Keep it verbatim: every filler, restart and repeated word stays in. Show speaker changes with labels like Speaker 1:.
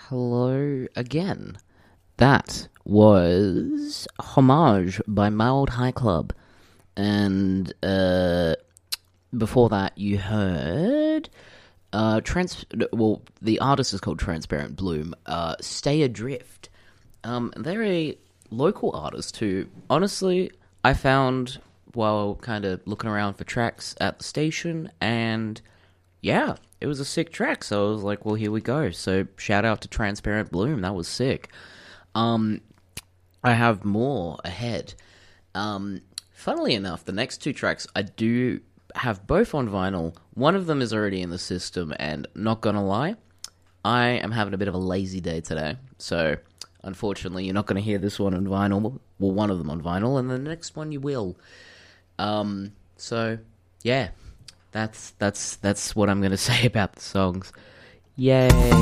Speaker 1: Hello again. That was Homage by Mild High Club. And uh, before that, you heard. Uh, trans. Well, the artist is called Transparent Bloom. Uh, Stay Adrift. Um, they're a local artist who, honestly, I found while kind of looking around for tracks at the station, and yeah, it was a sick track. So I was like, well, here we go. So shout out to Transparent Bloom. That was sick. Um, I have more ahead. Um, funnily enough, the next two tracks I do have both on vinyl. One of them is already in the system, and not gonna lie, I am having a bit of a lazy day today. So unfortunately, you're not gonna hear this one on vinyl. Well, one of them on vinyl, and the next one you will. Um, so yeah, that's that's that's what I'm gonna say about the songs. Yay!